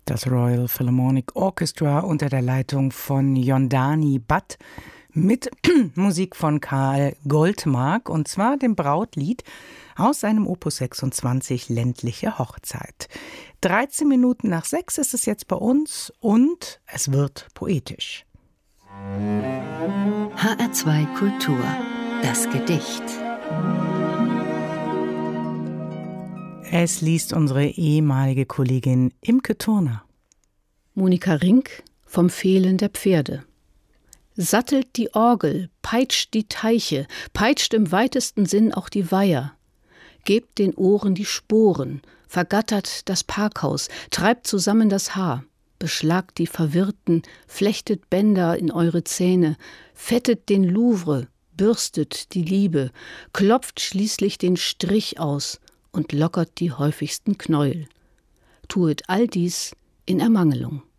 Das Royal Philharmonic Orchestra unter der Leitung von Yondani Butt mit Musik von Karl Goldmark, und zwar dem Brautlied aus seinem Opus 26 Ländliche Hochzeit. 13 Minuten nach 6 ist es jetzt bei uns und es wird poetisch. HR2 Kultur, das Gedicht. Es liest unsere ehemalige Kollegin Imke Turner. Monika Rink vom Fehlen der Pferde. Sattelt die Orgel, peitscht die Teiche, peitscht im weitesten Sinn auch die Weiher. Gebt den Ohren die Sporen, vergattert das Parkhaus, treibt zusammen das Haar, beschlagt die Verwirrten, flechtet Bänder in eure Zähne, fettet den Louvre, bürstet die Liebe, klopft schließlich den Strich aus und lockert die häufigsten Knäuel. Tuet all dies in Ermangelung.